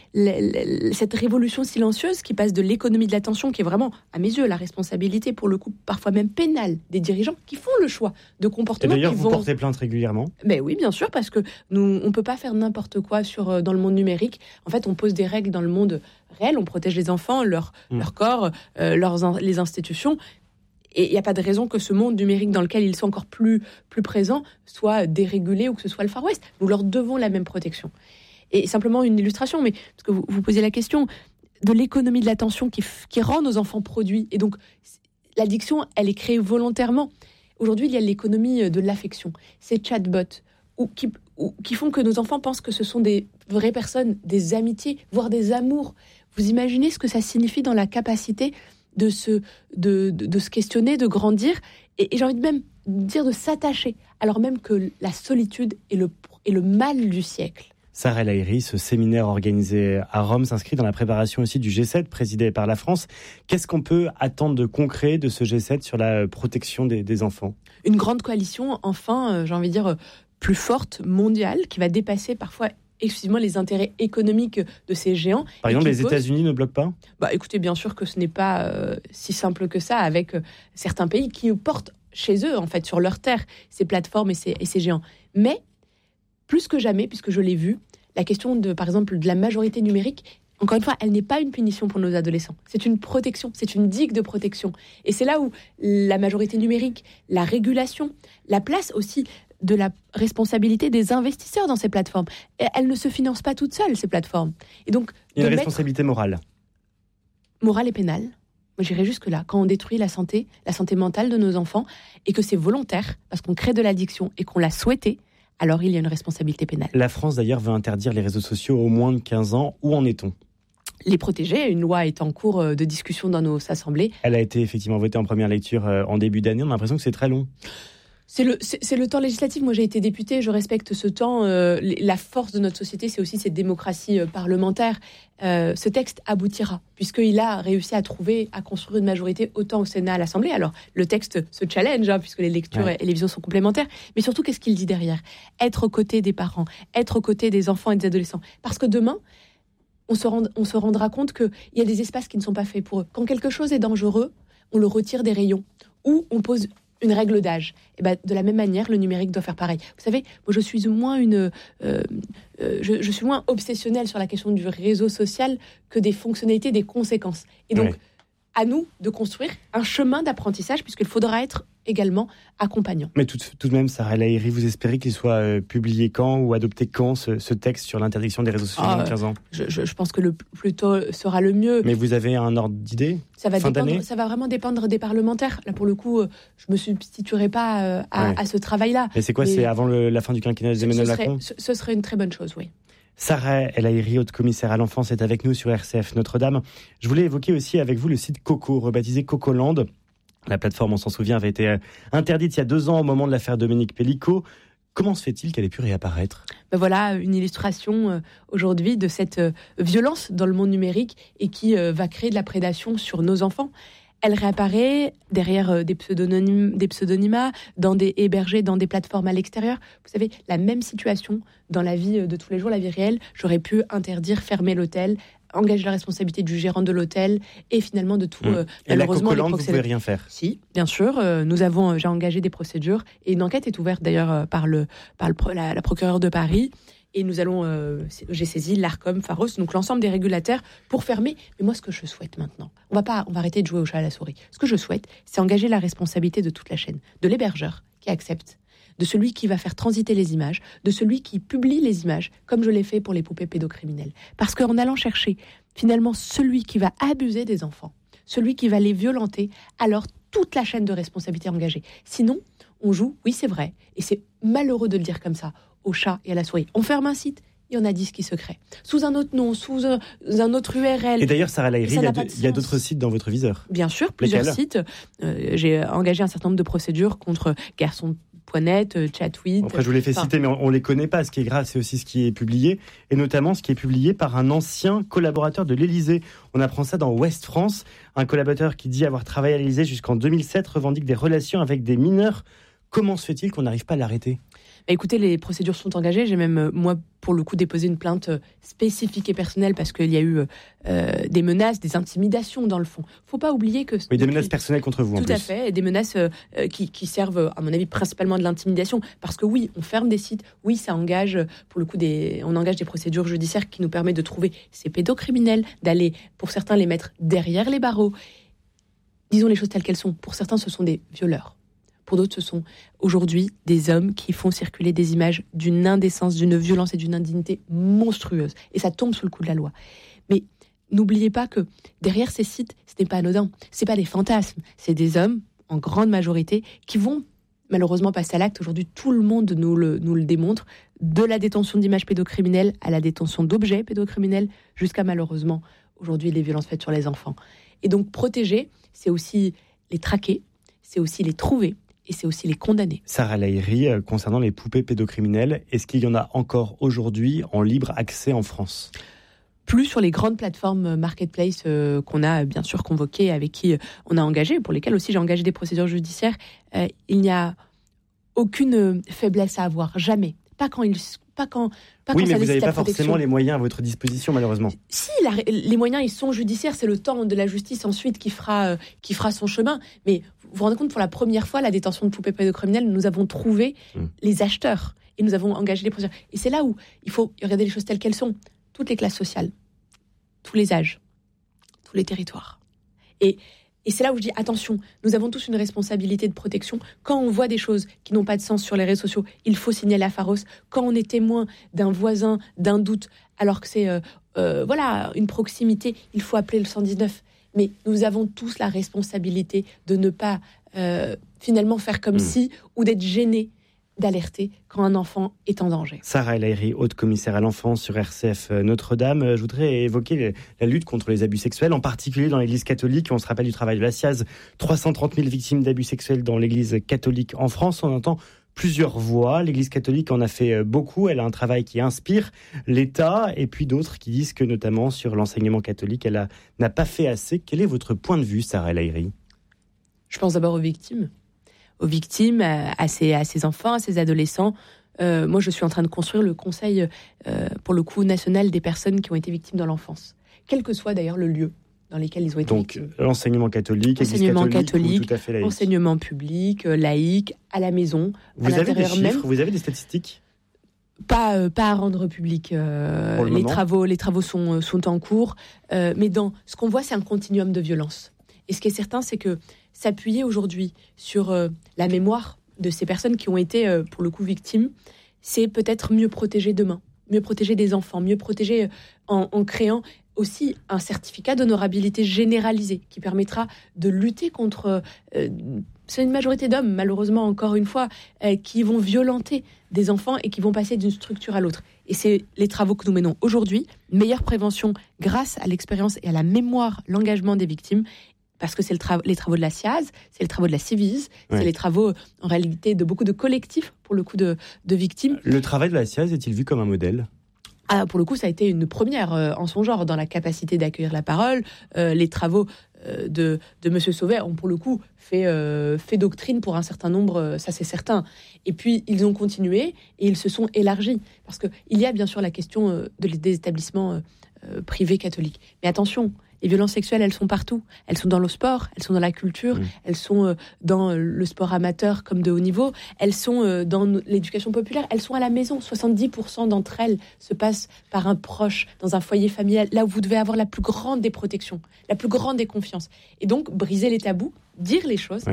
cette révolution silencieuse qui passe de l'économie de l'attention, qui est vraiment, à mes yeux, la responsabilité, pour le coup, parfois même pénale, des dirigeants qui font le choix de comportements. Et d'ailleurs, qui vous vont... portez plainte régulièrement ? Ben oui, bien sûr, parce que nous, on ne peut pas faire n'importe quoi sur, dans le monde numérique. En fait, on pose des règles dans le monde réel, on protège les enfants, leur, mmh. leur corps, euh, leurs, les institutions. Et il n'y a pas de raison que ce monde numérique dans lequel ils sont encore plus, plus présents soit dérégulé ou que ce soit le Far West. Nous leur devons la même protection. Et simplement une illustration, mais parce que vous, vous posez la question de l'économie de l'attention qui, qui rend nos enfants produits. Et donc, l'addiction, elle est créée volontairement. Aujourd'hui, il y a l'économie de l'affection. Ces chatbots ou qui, ou, qui font que nos enfants pensent que ce sont des vraies personnes, des amitiés, voire des amours. Vous imaginez ce que ça signifie dans la capacité de se, de, de, de se questionner, de grandir, et, et j'ai envie de même dire de s'attacher, alors même que la solitude est le, est le mal du siècle. Sarah El Haïry, ce séminaire organisé à Rome s'inscrit dans la préparation aussi du G sept, présidé par la France. Qu'est-ce qu'on peut attendre de concret de ce G sept sur la protection des, des enfants ? Une grande coalition, enfin, euh, j'ai envie de dire, plus forte, mondiale, qui va dépasser parfois exclusivement les intérêts économiques de ces géants. Par exemple, les pose... États-Unis ne bloquent pas ? Bah, écoutez, bien sûr que ce n'est pas euh, si simple que ça, avec euh, certains pays qui portent chez eux, en fait, sur leur terre, ces plateformes et ces, et ces géants. Mais, plus que jamais, puisque je l'ai vu, la question, de, par exemple, de la majorité numérique, encore une fois, elle n'est pas une punition pour nos adolescents. C'est une protection, c'est une digue de protection. Et c'est là où la majorité numérique, la régulation, la place aussi de la responsabilité des investisseurs dans ces plateformes. Et elles ne se financent pas toutes seules, ces plateformes. Et donc, il y a une mettre... responsabilité morale. Morale et pénale. Moi, j'irais jusque-là. Quand on détruit la santé, la santé mentale de nos enfants, et que c'est volontaire, parce qu'on crée de l'addiction et qu'on l'a souhaité, alors il y a une responsabilité pénale. La France, d'ailleurs, veut interdire les réseaux sociaux aux moins de quinze ans. Où en est-on ? Les protéger. Une loi est en cours de discussion dans nos assemblées. Elle a été effectivement votée en première lecture en début d'année. On a l'impression que c'est très long. C'est le, c'est, c'est le temps législatif. Moi, j'ai été députée, je respecte ce temps. Euh, la force de notre société, c'est aussi cette démocratie euh, parlementaire. Euh, ce texte aboutira, puisqu'il a réussi à trouver, à construire une majorité autant au Sénat, à l'Assemblée. Alors, le texte se challenge, hein, puisque les lectures ouais. et les visions sont complémentaires. Mais surtout, qu'est-ce qu'il dit derrière ? Être aux côtés des parents, être aux côtés des enfants et des adolescents. Parce que demain, on se, rend, on se rendra compte qu'il y a des espaces qui ne sont pas faits pour eux. Quand quelque chose est dangereux, on le retire des rayons. Ou on pose une règle d'âge. Et ben, de la même manière, le numérique doit faire pareil. Vous savez, moi, je suis moins une, euh, euh, je, je suis moins obsessionnelle sur la question du réseau social que des fonctionnalités, des conséquences. Et donc, ouais. à nous de construire un chemin d'apprentissage, puisqu'il faudra être également accompagnant. Mais tout, tout de même, Sarah El Haïry, vous espérez qu'il soit euh, publié quand ou adopté quand, ce, ce texte sur l'interdiction des réseaux sociaux ah, de quinze ans ? je, je, je pense que le plus tôt sera le mieux. Mais vous avez un ordre d'idée ? Ça va, fin dépendre, d'année ? ça va vraiment dépendre des parlementaires. Là, pour le coup, je ne me substituerai pas euh, à, ouais. à ce travail-là. Mais c'est quoi ? Mais c'est avant le, la fin du quinquennat d'Emmanuel Macron ? ce, ce serait une très bonne chose, oui. Sarah El Haïry, haute commissaire à l'enfance, est avec nous sur R C F Notre-Dame. Je voulais évoquer aussi avec vous le site Coco, rebaptisé Cocoland. La plateforme, on s'en souvient, avait été interdite il y a deux ans au moment de l'affaire Dominique Pellicot. Comment se fait-il qu'elle ait pu réapparaître ? Ben voilà une illustration euh, aujourd'hui de cette euh, violence dans le monde numérique et qui euh, va créer de la prédation sur nos enfants. Elle réapparaît derrière euh, des, pseudonymes, des pseudonymat, dans des, hébergés dans des plateformes à l'extérieur. Vous savez, la même situation dans la vie de tous les jours, la vie réelle. J'aurais pu interdire, fermer l'hôtel, engager la responsabilité du gérant de l'hôtel et finalement de tout. Mmh. Euh, et la Cocoland, vous ne pouvez rien faire ? Si, bien sûr. Euh, nous avons, j'ai engagé des procédures et une enquête est ouverte d'ailleurs euh, par, le, par le, la, la procureure de Paris. Et nous allons, euh, j'ai saisi l'Arcom, Pharos, donc l'ensemble des régulateurs pour fermer. Mais moi, ce que je souhaite maintenant, on va pas, on va arrêter de jouer au chat à la souris. Ce que je souhaite, c'est engager la responsabilité de toute la chaîne, de l'hébergeur qui accepte, de celui qui va faire transiter les images, de celui qui publie les images, comme je l'ai fait pour les poupées pédocriminelles. Parce qu'en allant chercher finalement celui qui va abuser des enfants, celui qui va les violenter, alors toute la chaîne de responsabilité est engagée. Sinon, on joue, oui c'est vrai, et c'est malheureux de le dire comme ça, au chat et à la souris. On ferme un site, il y en a dix qui se créent. Sous un autre nom, sous un, un autre U R L. Et d'ailleurs, Sarah Lahiri, il y a, de, il y a d'autres sites dans votre viseur. Bien sûr, plusieurs Lesquels sites. Euh, j'ai engagé un certain nombre de procédures contre Garçon point net, Chatweet. Après, je vous les fais enfin, citer, mais on ne les connaît pas. Ce qui est grave, c'est aussi ce qui est publié, et notamment ce qui est publié par un ancien collaborateur de l'Élysée. On apprend ça dans Ouest France. Un collaborateur qui dit avoir travaillé à l'Élysée jusqu'en deux mille sept revendique des relations avec des mineurs. Comment se fait-il qu'on n'arrive pas à l'arrêter ? Bah écoutez, les procédures sont engagées. J'ai même, euh, moi, pour le coup, déposé une plainte euh, spécifique et personnelle parce qu'il y a eu euh, des menaces, des intimidations dans le fond. Il ne faut pas oublier que... Oui, des depuis... menaces personnelles contre vous, en Tout plus. à fait, et des menaces euh, qui, qui servent, à mon avis, principalement de l'intimidation. Parce que oui, on ferme des sites, oui, ça engage, pour le coup, des, on engage des procédures judiciaires qui nous permettent de trouver ces pédocriminels, d'aller, pour certains, les mettre derrière les barreaux. Disons les choses telles qu'elles sont. Pour certains, ce sont des violeurs. Pour d'autres, ce sont aujourd'hui des hommes qui font circuler des images d'une indécence, d'une violence et d'une indignité monstrueuse. Et ça tombe sous le coup de la loi. Mais n'oubliez pas que derrière ces sites, ce n'est pas anodin. Ce n'est pas des fantasmes. C'est des hommes, en grande majorité, qui vont malheureusement passer à l'acte. Aujourd'hui, tout le monde nous le, nous le démontre. De la détention d'images pédocriminelles à la détention d'objets pédocriminels, jusqu'à malheureusement, aujourd'hui, les violences faites sur les enfants. Et donc, protéger, c'est aussi les traquer, c'est aussi les trouver, et c'est aussi les condamner. Sarah Lahiri, euh, concernant les poupées pédocriminelles, est-ce qu'il y en a encore aujourd'hui en libre accès en France ? Plus sur les grandes plateformes marketplace euh, qu'on a bien sûr convoquées, avec qui euh, on a engagé, pour lesquelles aussi j'ai engagé des procédures judiciaires, euh, il n'y a aucune faiblesse à avoir, jamais. Pas quand il... Pas quand, pas oui, quand mais ça vous n'avez pas protection. forcément les moyens à votre disposition, malheureusement. Si, la, les moyens, ils sont judiciaires, c'est le temps de la justice ensuite qui fera, euh, qui fera son chemin. Mais vous vous rendez compte, pour la première fois, la détention de poupées pédocriminelles, nous avons trouvé mmh. les acheteurs et nous avons engagé les procédures. Et c'est là où il faut regarder les choses telles qu'elles sont. Toutes les classes sociales, tous les âges, tous les territoires. Et Et c'est là où je dis, attention, nous avons tous une responsabilité de protection. Quand on voit des choses qui n'ont pas de sens sur les réseaux sociaux, il faut signaler à Pharos. Quand on est témoin d'un voisin, d'un doute, alors que c'est euh, euh, voilà, une proximité, il faut appeler le cent dix-neuf. Mais nous avons tous la responsabilité de ne pas euh, finalement faire comme mmh. si, ou d'être gênés d'alerter quand un enfant est en danger. Sarah Lahiri, haute commissaire à l'enfance sur R C F Notre-Dame. Je voudrais évoquer la lutte contre les abus sexuels, en particulier dans l'Église catholique. On se rappelle du travail de la SIAZ, trois cent trente mille victimes d'abus sexuels dans l'Église catholique en France. On entend plusieurs voix. L'Église catholique en a fait beaucoup. Elle a un travail qui inspire l'État, et puis d'autres qui disent que, notamment sur l'enseignement catholique, elle a, n'a pas fait assez. Quel est votre point de vue, Sarah Lahiri ? Je pense d'abord aux victimes. aux victimes, à ces, à ces enfants, à ces adolescents. Euh, moi, je suis en train de construire le conseil, euh, pour le coup, national des personnes qui ont été victimes dans l'enfance. Quel que soit d'ailleurs le lieu dans lequel ils ont été Donc, victimes. Donc, l'enseignement catholique, enseignement catholique, catholique, tout à fait laïque. Enseignement public, euh, laïque, à la maison, vous à avez des chiffres, même. Vous avez des statistiques ? Pas, euh, pas à rendre public. Euh, les, travaux, les travaux sont, sont en cours. Euh, mais dans ce qu'on voit, c'est un continuum de violence. Et ce qui est certain, c'est que s'appuyer aujourd'hui sur euh, la mémoire de ces personnes qui ont été, euh, pour le coup, victimes, c'est peut-être mieux protéger demain, mieux protéger des enfants, mieux protéger euh, en, en créant aussi un certificat d'honorabilité généralisé qui permettra de lutter contre... Euh, c'est une majorité d'hommes, malheureusement, encore une fois, euh, qui vont violenter des enfants et qui vont passer d'une structure à l'autre. Et c'est les travaux que nous menons aujourd'hui. Meilleure prévention grâce à l'expérience et à la mémoire, l'engagement des victimes, parce que c'est le tra- les travaux de la SIAZ, c'est les travaux de la Civis, ouais. c'est les travaux, en réalité, de beaucoup de collectifs, pour le coup, de, de victimes. Le travail de la SIAZ est-il vu comme un modèle ? Ah, pour le coup, ça a été une première euh, en son genre, dans la capacité d'accueillir la parole. Euh, les travaux euh, de, de M. Sauvé ont, pour le coup, fait, euh, fait doctrine pour un certain nombre, euh, ça c'est certain. Et puis, ils ont continué et ils se sont élargis. Parce qu'il y a bien sûr la question euh, de, des établissements euh, privés catholiques. Mais attention, les violences sexuelles, elles sont partout. Elles sont dans le sport, elles sont dans la culture, mmh. elles sont euh, dans le sport amateur comme de haut niveau, elles sont euh, dans l'éducation populaire, elles sont à la maison. soixante-dix pour cent d'entre elles se passent par un proche, dans un foyer familial, là où vous devez avoir la plus grande des protections, la plus grande des confiances. Et donc, briser les tabous, dire les choses, oui.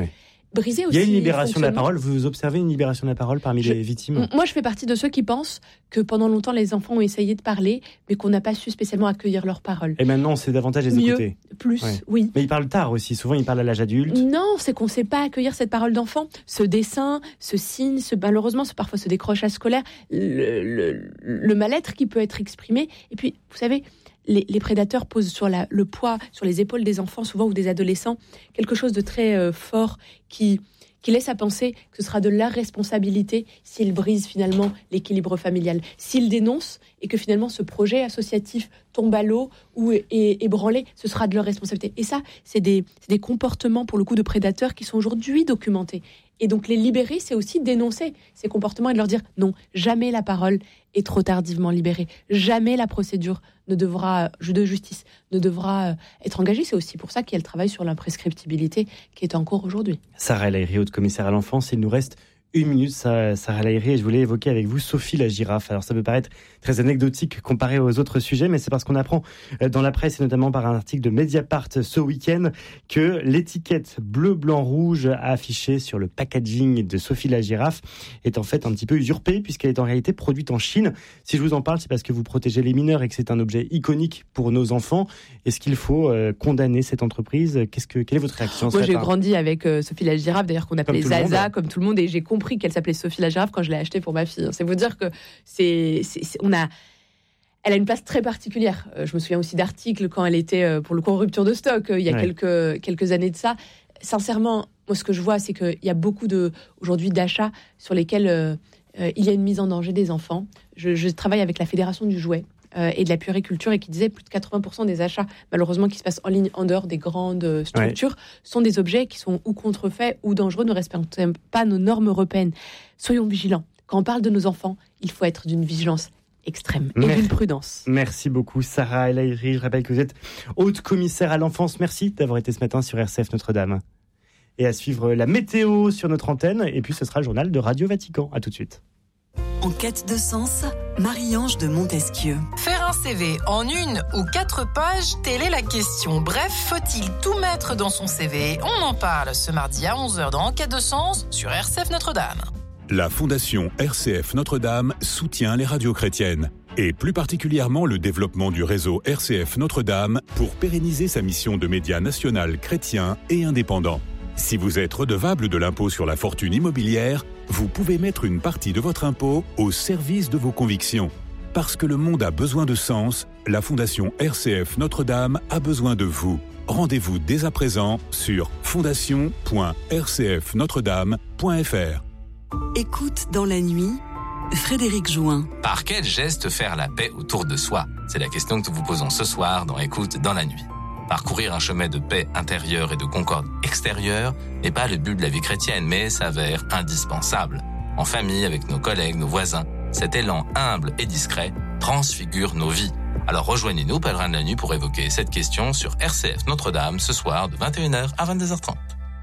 briser aussi. Il y a une libération de la parole. Vous observez une libération de la parole parmi je, les victimes? Moi, je fais partie de ceux qui pensent que pendant longtemps, les enfants ont essayé de parler, mais qu'on n'a pas su spécialement accueillir leurs paroles. Et maintenant, c'est davantage les Mieux, écouter. Plus, ouais. oui. Mais ils parlent tard aussi. Souvent, ils parlent à l'âge adulte. Non, c'est qu'on ne sait pas accueillir cette parole d'enfant. Ce dessin, ce signe, ce, malheureusement, ce, parfois ce décrochage scolaire, le, le, le mal-être qui peut être exprimé. Et puis, vous savez... Les, les prédateurs posent sur la, le poids, sur les épaules des enfants, souvent, ou des adolescents, quelque chose de très euh, fort qui, qui laisse à penser que ce sera de leur responsabilité s'ils brisent finalement l'équilibre familial. S'ils dénoncent et que finalement ce projet associatif tombe à l'eau ou est ébranlé, ce sera de leur responsabilité. Et ça, c'est des, c'est des comportements, pour le coup, de prédateurs qui sont aujourd'hui documentés. Et donc les libérer, c'est aussi dénoncer ces comportements et de leur dire non, jamais la parole est trop tardivement libérée. Jamais la procédure ne devra, de justice ne devra être engagée. C'est aussi pour ça qu'il y a le travail sur l'imprescriptibilité qui est en cours aujourd'hui. Sarah El Haïry, haute commissaire à l'enfance, il nous reste une minute, Sarah El Haïry, et je voulais évoquer avec vous Sophie la girafe. Alors ça peut paraître très anecdotique comparé aux autres sujets, mais c'est parce qu'on apprend dans la presse, et notamment par un article de Mediapart ce week-end, que l'étiquette bleu, blanc, rouge affichée sur le packaging de Sophie la girafe est en fait un petit peu usurpée, puisqu'elle est en réalité produite en Chine. Si je vous en parle, c'est parce que vous protégez les mineurs et que c'est un objet iconique pour nos enfants. Est-ce qu'il faut euh, condamner cette entreprise? Qu'est-ce que, Quelle est votre réaction? Moi, j'ai grandi avec euh, Sophie la girafe, d'ailleurs qu'on appelait Zaza, comme tout le monde, et j'ai compris compris qu'elle s'appelait Sophie la girafe quand je l'ai achetée pour ma fille. C'est vous dire que c'est, c'est, c'est on a, elle a une place très particulière. Euh, je me souviens aussi d'articles quand elle était euh, pour le coup en rupture de stock euh, il y a ouais. quelques quelques années de ça. Sincèrement, moi ce que je vois, c'est qu'il y a beaucoup de aujourd'hui d'achats sur lesquels euh, euh, il y a une mise en danger des enfants. Je, je travaille avec la Fédération du jouet Euh, et de la puériculture, et qui disait plus de quatre-vingts pour cent des achats, malheureusement, qui se passent en ligne en dehors des grandes structures, ouais. sont des objets qui sont ou contrefaits ou dangereux, ne respectent pas nos normes européennes. Soyons vigilants. Quand on parle de nos enfants, il faut être d'une vigilance extrême et Merci. d'une prudence. Merci beaucoup, Sarah El Haïry. Je rappelle que vous êtes haute commissaire à l'enfance. Merci d'avoir été ce matin sur R C F Notre-Dame. Et à suivre la météo sur notre antenne, et puis ce sera le journal de Radio Vatican. À tout de suite. En quête de sens, Marie-Ange de Montesquieu. Faire un C V en une ou quatre pages, telle est la question. Bref, faut-il tout mettre dans son C V? On en parle ce mardi à onze heures dans En quête de sens sur R C F Notre-Dame. La Fondation R C F Notre-Dame soutient les radios chrétiennes et plus particulièrement le développement du réseau R C F Notre-Dame pour pérenniser sa mission de média national chrétien et indépendant. Si vous êtes redevable de l'impôt sur la fortune immobilière, vous pouvez mettre une partie de votre impôt au service de vos convictions. Parce que le monde a besoin de sens, la Fondation R C F Notre-Dame a besoin de vous. Rendez-vous dès à présent sur fondation point r c f notre dame point f r. Écoute dans la nuit, Frédéric Join. Par quel geste faire la paix autour de soi? C'est la question que nous vous posons ce soir dans Écoute dans la nuit. Parcourir un chemin de paix intérieure et de concorde extérieure n'est pas le but de la vie chrétienne, mais s'avère indispensable. En famille, avec nos collègues, nos voisins, cet élan humble et discret transfigure nos vies. Alors rejoignez-nous, pèlerins de la nuit, pour évoquer cette question sur R C F Notre-Dame ce soir de vingt et une heures à vingt-deux heures trente.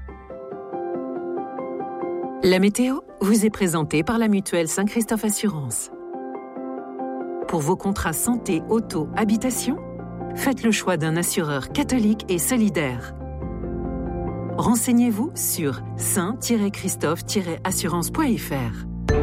La météo vous est présentée par la mutuelle Saint-Christophe Assurance. Pour vos contrats santé, auto, habitation, faites le choix d'un assureur catholique et solidaire. Renseignez-vous sur saint tiret christophe tiret assurance point f r.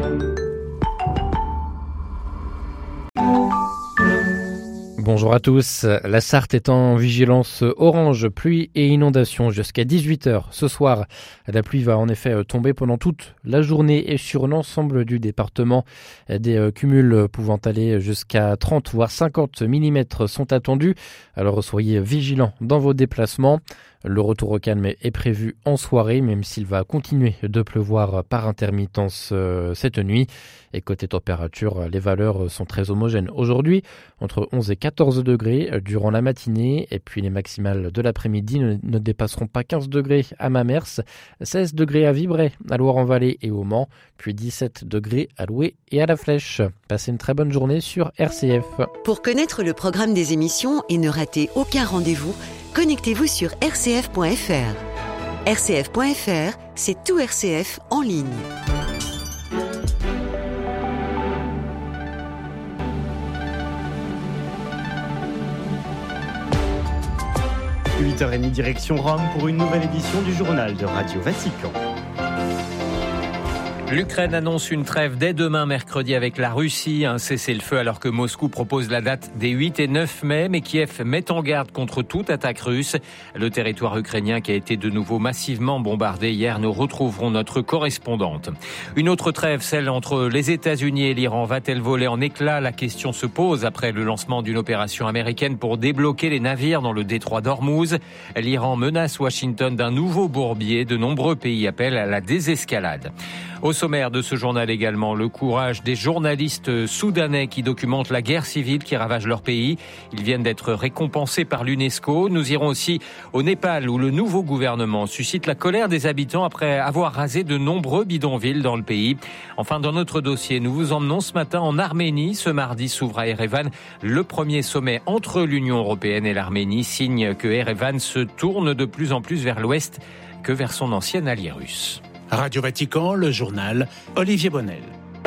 Bonjour à tous. La Sarthe est en vigilance orange, pluie et inondation jusqu'à dix-huit heures ce soir. La pluie va en effet tomber pendant toute la journée et sur l'ensemble du département. Des cumuls pouvant aller jusqu'à trente voire cinquante millimètres sont attendus. Alors soyez vigilants dans vos déplacements. Le retour au calme est prévu en soirée, même s'il va continuer de pleuvoir par intermittence euh, cette nuit. Et côté température, les valeurs sont très homogènes. Aujourd'hui, entre onze et quatorze degrés durant la matinée. Et puis les maximales de l'après-midi ne, ne dépasseront pas quinze degrés à Mamers, seize degrés à Vibray, à Loire-en-Vallée et au Mans, puis dix-sept degrés à Loué et à La Flèche. Passez une très bonne journée sur R C F. Pour connaître le programme des émissions et ne rater aucun rendez-vous, connectez-vous sur r c f point f r. r c f point f r, c'est tout R C F en ligne. huit heures trente, direction Rome pour une nouvelle édition du journal de Radio Vatican. L'Ukraine annonce une trêve dès demain mercredi avec la Russie, un cessez-le-feu alors que Moscou propose la date des huit et neuf mai, mais Kiev met en garde contre toute attaque russe. Le territoire ukrainien qui a été de nouveau massivement bombardé hier, nous retrouverons notre correspondante. Une autre trêve, celle entre les États-Unis et l'Iran, va-t-elle voler en éclats? La question se pose après le lancement d'une opération américaine pour débloquer les navires dans le détroit d'Ormuz. L'Iran menace Washington d'un nouveau bourbier. De nombreux pays appellent à la désescalade. Au sommaire de ce journal également, le courage des journalistes soudanais qui documentent la guerre civile qui ravage leur pays. Ils viennent d'être récompensés par l'UNESCO. Nous irons aussi au Népal où le nouveau gouvernement suscite la colère des habitants après avoir rasé de nombreux bidonvilles dans le pays. Enfin, dans notre dossier, nous vous emmenons ce matin en Arménie. Ce mardi s'ouvre à Erevan le premier sommet entre l'Union européenne et l'Arménie, signe que Erevan se tourne de plus en plus vers l'ouest que vers son ancien allié russe. Radio Vatican, le journal, Olivier Bonnel.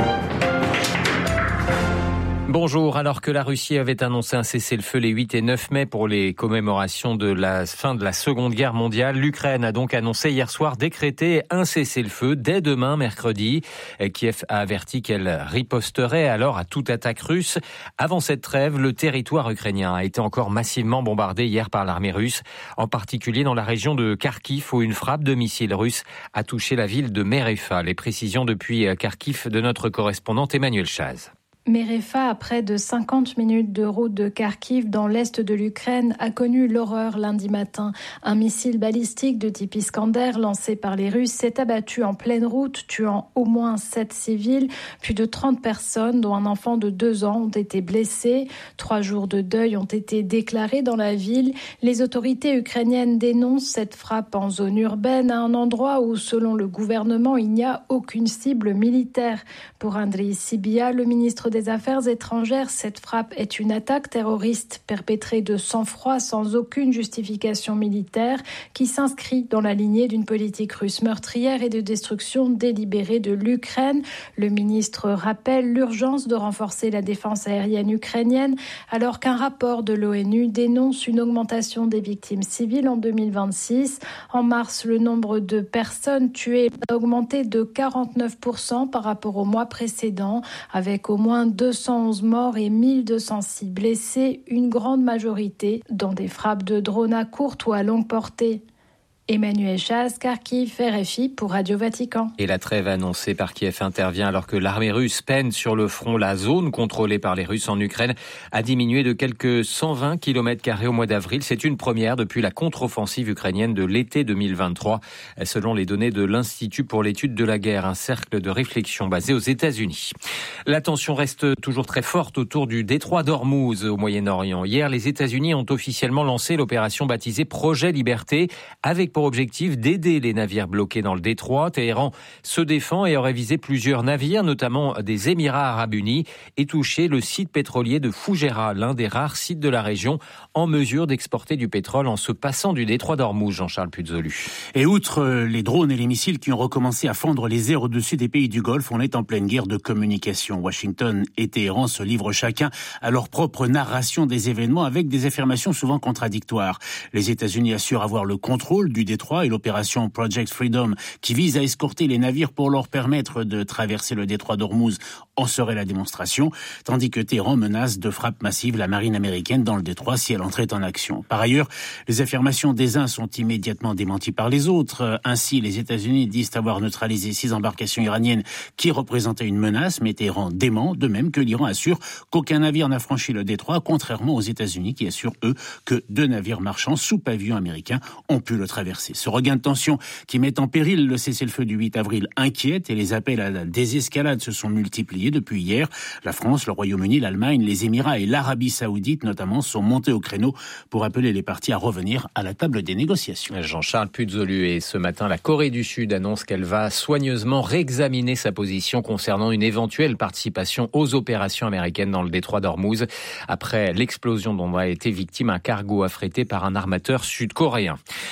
Bonjour. Alors que la Russie avait annoncé un cessez-le-feu les huit et neuf mai pour les commémorations de la fin de la Seconde Guerre mondiale, l'Ukraine a donc annoncé hier soir décréter un cessez-le-feu dès demain mercredi. Kiev a averti qu'elle riposterait alors à toute attaque russe. Avant cette trêve, le territoire ukrainien a été encore massivement bombardé hier par l'armée russe, en particulier dans la région de Kharkiv où une frappe de missiles russes a touché la ville de Merefa. Les précisions depuis Kharkiv de notre correspondante Emmanuel Chaz. Merefa, à près de cinquante minutes de route de Kharkiv, dans l'est de l'Ukraine, a connu l'horreur lundi matin. Un missile balistique de type Iskander lancé par les Russes s'est abattu en pleine route, tuant au moins sept civils. Plus de trente personnes, dont un enfant de deux ans, ont été blessées. Trois jours de deuil ont été déclarés dans la ville. Les autorités ukrainiennes dénoncent cette frappe en zone urbaine, à un endroit où, selon le gouvernement, il n'y a aucune cible militaire. Pour Andriy Sybiha, le ministre des Affaires étrangères, cette frappe est une attaque terroriste perpétrée de sang-froid sans aucune justification militaire qui s'inscrit dans la lignée d'une politique russe meurtrière et de destruction délibérée de l'Ukraine. Le ministre rappelle l'urgence de renforcer la défense aérienne ukrainienne alors qu'un rapport de l'ONU dénonce une augmentation des victimes civiles en deux mille vingt-six. En mars, le nombre de personnes tuées a augmenté de quarante-neuf pour cent par rapport au mois précédent, avec au moins deux cent onze morts et mille deux cent six blessés, une grande majorité dans des frappes de drones à courte ou à longue portée. Emmanuel Chaz, Kharkiv, R F I pour Radio Vatican. Et la trêve annoncée par Kiev intervient alors que l'armée russe peine sur le front. La zone contrôlée par les Russes en Ukraine a diminué de quelques cent vingt kilomètres carrés au mois d'avril. C'est une première depuis la contre-offensive ukrainienne de l'été deux mille vingt-trois, selon les données de l'Institut pour l'étude de la guerre, un cercle de réflexion basé aux États-Unis. La tension reste toujours très forte autour du détroit d'Ormuz au Moyen-Orient. Hier, les États-Unis ont officiellement lancé l'opération baptisée Projet Liberté, avec pour objectif d'aider les navires bloqués dans le détroit. Téhéran se défend et aurait visé plusieurs navires, notamment des Émirats arabes unis, et touché le site pétrolier de Fougera, l'un des rares sites de la région en mesure d'exporter du pétrole en se passant du détroit d'Ormuz. Jean-Charles Puzolu. Et outre les drones et les missiles qui ont recommencé à fendre les airs au-dessus des pays du Golfe, on est en pleine guerre de communication. Washington et Téhéran se livrent chacun à leur propre narration des événements avec des affirmations souvent contradictoires. Les États-Unis assurent avoir le contrôle du détroit et l'opération Project Freedom qui vise à escorter les navires pour leur permettre de traverser le détroit d'Ormuz en serait la démonstration, tandis que Téhéran menace de frappe massive la marine américaine dans le détroit si elle entrait en action. Par ailleurs, les affirmations des uns sont immédiatement démenties par les autres. Ainsi, les États-Unis disent avoir neutralisé six embarcations iraniennes qui représentaient une menace, mais Téhéran dément, de même que l'Iran assure qu'aucun navire n'a franchi le détroit, contrairement aux États-Unis qui assurent, eux, que deux navires marchands sous pavillon américain ont pu le traverser. Ce regain de tension qui met en péril le cessez-le-feu du huit avril inquiète et les appels à la désescalade se sont multipliés depuis hier. La France, le Royaume-Uni, l'Allemagne, les Émirats et l'Arabie Saoudite notamment sont montés au créneau pour appeler les parties à revenir à la table des négociations. Jean-Charles Puzolu. Et ce matin, la Corée du Sud annonce qu'elle va soigneusement réexaminer sa position concernant une éventuelle participation aux opérations américaines dans le détroit d'Ormuz après l'explosion dont a été victime un cargo affrété par un armateur sud-coréen. Dans le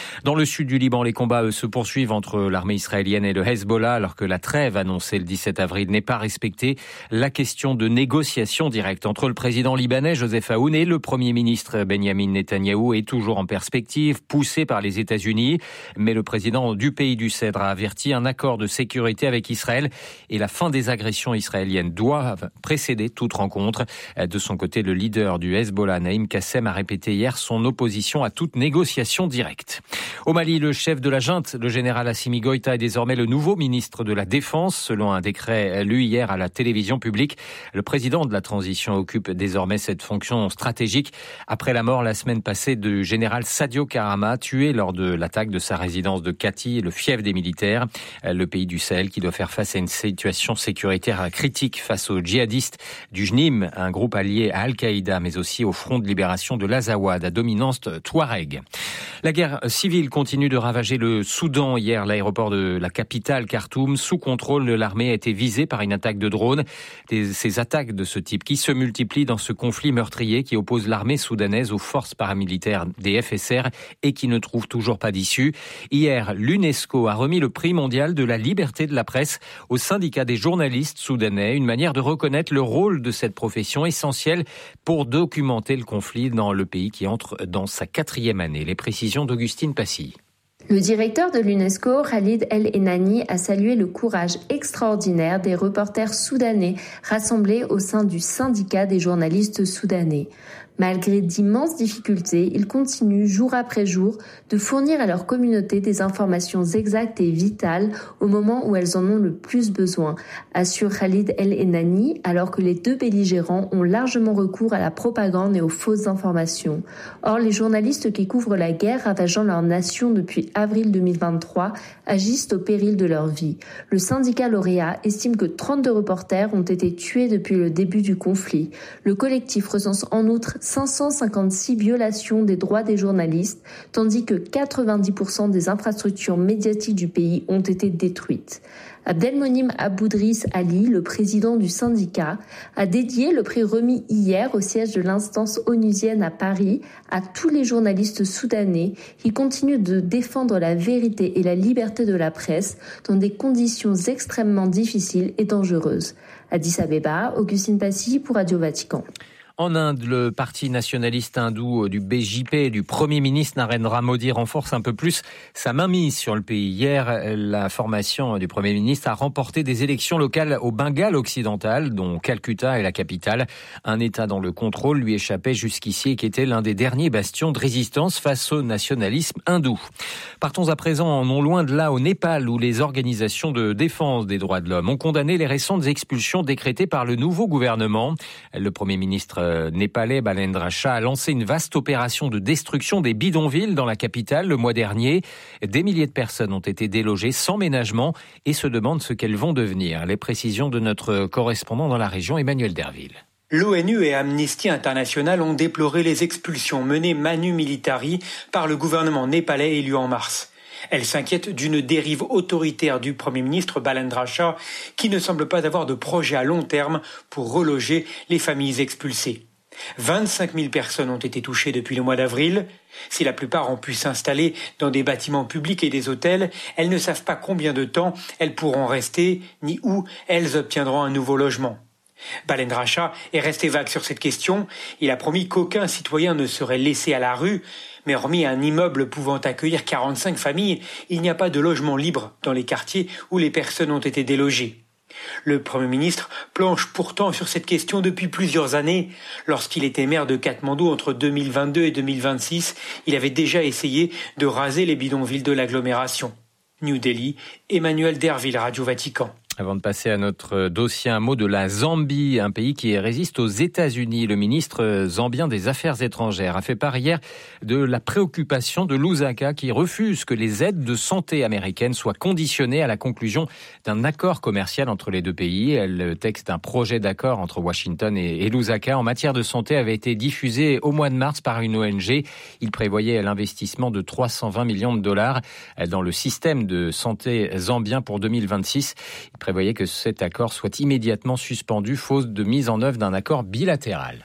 sud du Liban, les combats eux, se poursuivent entre l'armée israélienne et le Hezbollah alors que la trêve annoncée le dix-sept avril n'est pas respectée. La question de négociation directe entre le président libanais Joseph Aoun et le premier ministre Benyamin Netanyahou est toujours en perspective, poussée par les États-Unis. Mais le président du pays du Cèdre a averti un accord de sécurité avec Israël et la fin des agressions israéliennes doivent précéder toute rencontre. De son côté, le leader du Hezbollah, Naïm Kassem, a répété hier son opposition à toute négociation directe. Au Mali, le chef de la junte, le général Assimi Goïta, est désormais le nouveau ministre de la Défense. Selon un décret lu hier à la télévision publique, le président de la transition occupe désormais cette fonction stratégique après la mort la semaine passée du général Sadio Karama, tué lors de l'attaque de sa résidence de Kati, le fief des militaires. Le pays du Sahel qui doit faire face à une situation sécuritaire critique face aux djihadistes du J N I M, un groupe allié à Al-Qaïda, mais aussi au Front de libération de l'Azawad, à dominance touareg. La guerre civile continue de ravager le Soudan. Hier, l'aéroport de la capitale, Khartoum, sous contrôle de l'armée, a été visé par une attaque de drone. Des, ces attaques de ce type qui se multiplient dans ce conflit meurtrier qui oppose l'armée soudanaise aux forces paramilitaires des F S R et qui ne trouve toujours pas d'issue. Hier, l'UNESCO a remis le prix mondial de la liberté de la presse au syndicat des journalistes soudanais, une manière de reconnaître le rôle de cette profession essentielle pour documenter le conflit dans le pays qui entre dans sa quatrième année. Les précisions d'Augustine Passy. Le directeur de l'UNESCO, Khalid El-Enani, a salué le courage extraordinaire des reporters soudanais rassemblés au sein du syndicat des journalistes soudanais. Malgré d'immenses difficultés, ils continuent jour après jour de fournir à leur communauté des informations exactes et vitales au moment où elles en ont le plus besoin, assure Khalid El-Enani, alors que les deux belligérants ont largement recours à la propagande et aux fausses informations. Or, les journalistes qui couvrent la guerre ravageant leur nation depuis avril deux mille vingt-trois agissent au péril de leur vie. Le syndicat lauréat estime que trente-deux reporters ont été tués depuis le début du conflit. Le collectif recense en outre cinq cent cinquante-six violations des droits des journalistes, tandis que quatre-vingt-dix pour cent des infrastructures médiatiques du pays ont été détruites. Abdelmonim Aboudris Ali, le président du syndicat, a dédié le prix remis hier au siège de l'instance onusienne à Paris à tous les journalistes soudanais qui continuent de défendre la vérité et la liberté de la presse dans des conditions extrêmement difficiles et dangereuses. Addis Abeba, Augustine Passy pour Radio Vatican. En Inde, le parti nationaliste hindou du B J P du Premier ministre Narendra Modi renforce un peu plus sa mainmise sur le pays. Hier, la formation du Premier ministre a remporté des élections locales au Bengale occidental, dont Calcutta est la capitale. Un État dont le contrôle lui échappait jusqu'ici et qui était l'un des derniers bastions de résistance face au nationalisme hindou. Partons à présent, non loin de là, au Népal, où les organisations de défense des droits de l'homme ont condamné les récentes expulsions décrétées par le nouveau gouvernement. Le Premier ministre népalais Balendra Shah a lancé une vaste opération de destruction des bidonvilles dans la capitale le mois dernier. Des milliers de personnes ont été délogées sans ménagement et se demandent ce qu'elles vont devenir. Les précisions de notre correspondant dans la région, Emmanuel Derville. L'ONU et Amnesty International ont déploré les expulsions menées manu militari par le gouvernement népalais élu en mars. Elle s'inquiète d'une dérive autoritaire du Premier ministre Balendra Shah qui ne semble pas avoir de projet à long terme pour reloger les familles expulsées. vingt-cinq mille personnes ont été touchées depuis le mois d'avril. Si la plupart ont pu s'installer dans des bâtiments publics et des hôtels, elles ne savent pas combien de temps elles pourront rester ni où elles obtiendront un nouveau logement. Balendra Shah est resté vague sur cette question. Il a promis qu'aucun citoyen ne serait laissé à la rue. Mais hormis un immeuble pouvant accueillir quarante-cinq familles, il n'y a pas de logement libre dans les quartiers où les personnes ont été délogées. Le Premier ministre planche pourtant sur cette question depuis plusieurs années. Lorsqu'il était maire de Katmandou entre deux mille vingt-deux et deux mille vingt-six, il avait déjà essayé de raser les bidonvilles de l'agglomération. New Delhi, Emmanuel Derville, Radio Vatican. Avant de passer à notre dossier, un mot de la Zambie, un pays qui résiste aux États-Unis. Le ministre zambien des Affaires étrangères a fait part hier de la préoccupation de Lusaka qui refuse que les aides de santé américaines soient conditionnées à la conclusion d'un accord commercial entre les deux pays. Le texte d'un projet d'accord entre Washington et Lusaka en matière de santé avait été diffusé au mois de mars par une O N G. Il prévoyait l'investissement de trois cent vingt millions de dollars dans le système de santé zambien pour deux mille vingt-six. Il prévoyait que cet accord soit immédiatement suspendu, faute de mise en œuvre d'un accord bilatéral.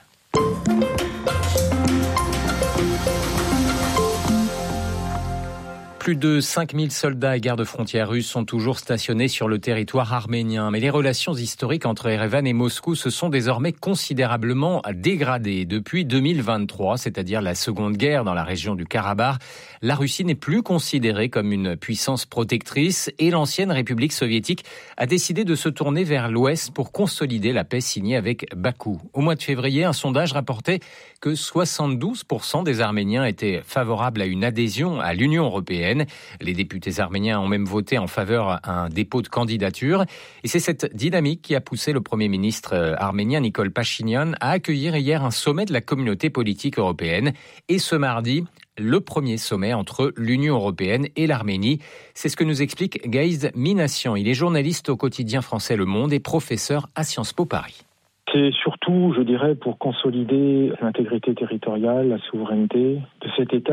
Plus de cinq mille soldats et gardes frontières russes sont toujours stationnés sur le territoire arménien. Mais les relations historiques entre Erevan et Moscou se sont désormais considérablement dégradées. Depuis deux mille vingt-trois, c'est-à-dire la Seconde Guerre dans la région du Karabakh, la Russie n'est plus considérée comme une puissance protectrice et l'ancienne République soviétique a décidé de se tourner vers l'Ouest pour consolider la paix signée avec Bakou. Au mois de février, un sondage rapportait que soixante-douze pour cent des Arméniens étaient favorables à une adhésion à l'Union européenne. Les députés arméniens ont même voté en faveur d'un dépôt de candidature. Et c'est cette dynamique qui a poussé le Premier ministre arménien Nikol Pachinian à accueillir hier un sommet de la communauté politique européenne. Et ce mardi, le premier sommet entre l'Union européenne et l'Arménie. C'est ce que nous explique Gaïz Minassian. Il est journaliste au quotidien français Le Monde et professeur à Sciences Po Paris. C'est surtout, je dirais, pour consolider l'intégrité territoriale, la souveraineté de cet État